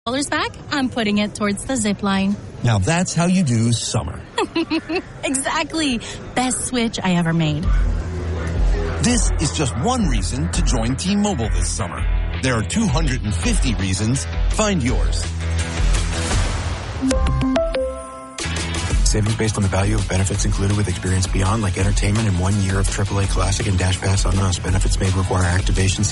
back, I'm putting it towards the zip line. Now that's how you do summer. Exactly. Best switch I ever made. This is just one reason to join T-Mobile this summer. There are 250 reasons. Find yours. Savings based on the value of benefits included with Experience Beyond, like entertainment and 1 year of AAA Classic and Dash Pass on us. Benefits may require activation.